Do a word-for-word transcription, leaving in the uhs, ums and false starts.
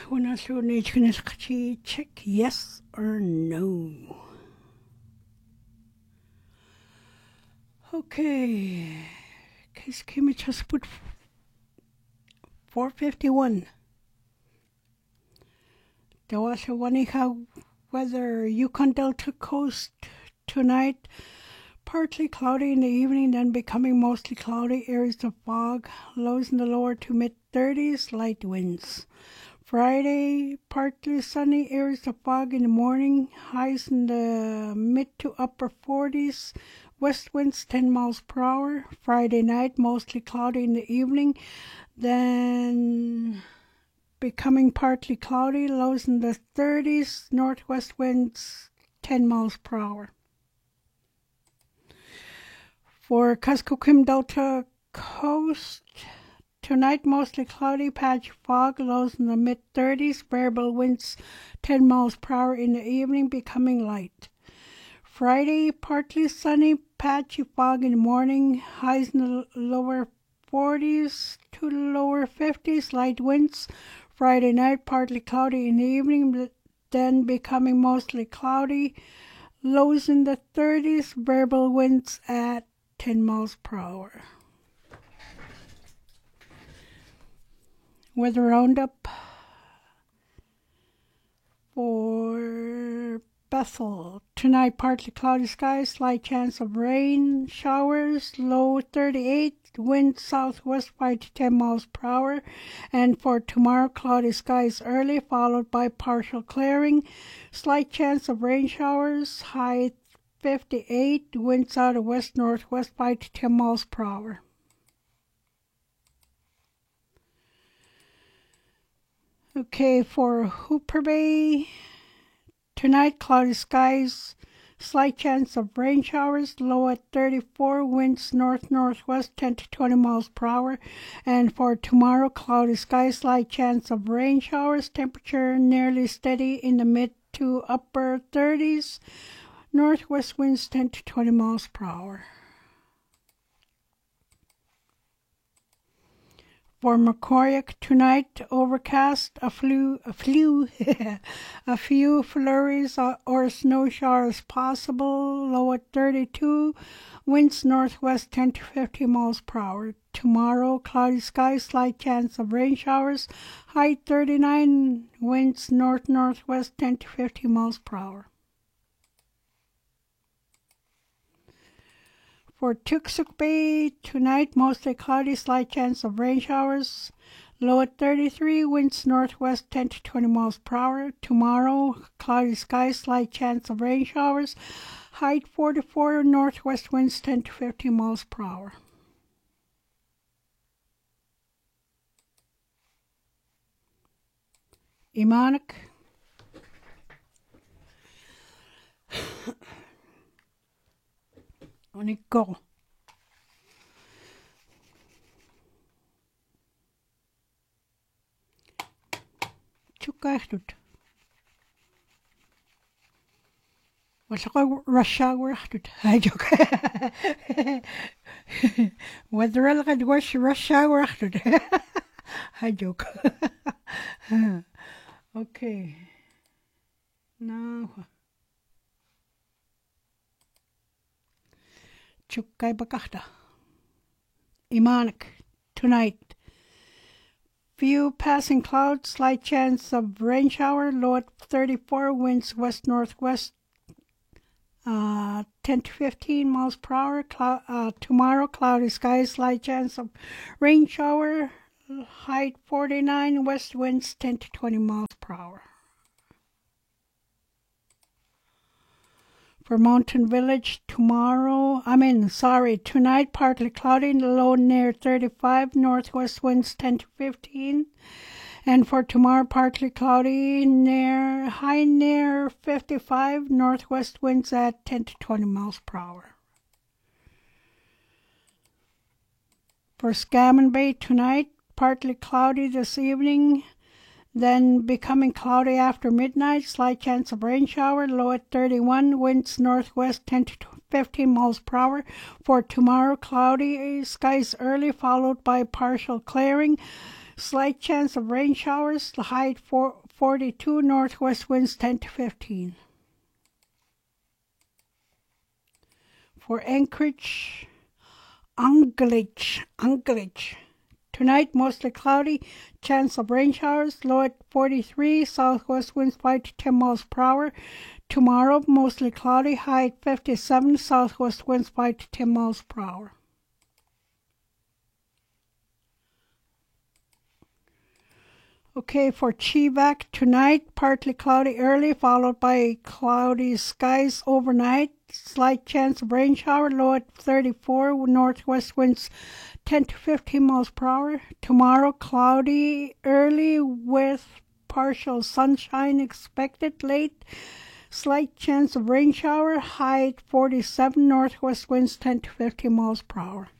When I show nature check yes or no. Okay. Case Kimmy just put four fifty-one. There was a one how weather Yukon Delta coast tonight. Partly cloudy in the evening, then becoming mostly cloudy, areas of fog, lows in the lower to mid thirties, light winds. Friday, partly sunny, areas of fog in the morning, highs in the mid to upper forties, west winds ten miles per hour. Friday night, mostly cloudy in the evening, then becoming partly cloudy, lows in the thirties, northwest winds ten miles per hour. For Kuskokwim Delta coast, tonight mostly cloudy, patch of fog, lows in the mid thirties, variable winds ten miles per hour in the evening, becoming light. Friday, partly sunny, patchy fog in the morning, highs in the lower forties to lower fifties, light winds. Friday night, partly cloudy in the evening, then becoming mostly cloudy, lows in the thirties, variable winds at ten miles per hour. Weather roundup for Bethel. Tonight, partly cloudy skies, slight chance of rain, showers, low thirty-eight, wind southwest five to ten miles per hour. And for tomorrow, cloudy skies early, followed by partial clearing, slight chance of rain showers, high fifty-eight, winds out of west northwest five to ten miles per hour. Okay, for Hooper Bay, tonight cloudy skies, slight chance of rain showers, low at thirty-four, winds north-northwest ten to twenty miles per hour. And for tomorrow, cloudy skies, slight chance of rain showers, temperature nearly steady in the mid to upper thirties, northwest winds ten to twenty miles per hour. For Macoriac tonight, overcast, a few, a few, a few flurries or snow showers possible. Low at thirty-two, winds northwest ten to fifty miles per hour. Tomorrow, cloudy skies, slight chance of rain showers. High thirty-nine, winds north northwest ten to fifty miles per hour. For Tuksuk Bay, tonight, mostly cloudy, slight chance of rain showers. Low at thirty-three, winds northwest ten to twenty miles per hour. Tomorrow, cloudy skies, slight chance of rain showers. High forty-four, northwest winds ten to fifty miles per hour. Imanik. On it go. Chukahtut. What's a rush hour? I joke. Whether I could wash rush hour? I joke. Okay. Now. Chukai Bakahta. Imanik, tonight. Few passing clouds, slight chance of rain shower, low at thirty-four, winds west-northwest, uh, ten to fifteen miles per hour. Clou- uh, tomorrow, cloudy skies, slight chance of rain shower, high forty-nine, west winds ten to twenty miles per hour. For Mountain Village tomorrow, I mean, sorry, tonight partly cloudy, low near thirty-five, northwest winds ten to fifteen. And for tomorrow, partly cloudy, near high near fifty-five, northwest winds at ten to twenty miles per hour. For Scammon Bay tonight, partly cloudy this evening, then becoming cloudy after midnight, slight chance of rain shower, low at thirty-one, winds northwest ten to fifteen miles per hour. For tomorrow, cloudy skies early, followed by partial clearing, Slight chance of rain showers, the high at forty-two, northwest winds ten to fifteen. For Anchorage, Anchorage, Anchorage. Tonight, mostly cloudy, chance of rain showers, low at forty-three, southwest winds five to ten miles per hour. Tomorrow, mostly cloudy, high at fifty-seven, southwest winds five to ten miles per hour. Okay, for Chevak, tonight, partly cloudy early, followed by cloudy skies overnight. Slight chance of rain shower, low at thirty-four, northwest winds ten to fifteen miles per hour. Tomorrow, cloudy early with partial sunshine expected late. Slight chance of rain shower, high at forty-seven, northwest winds ten to fifteen miles per hour.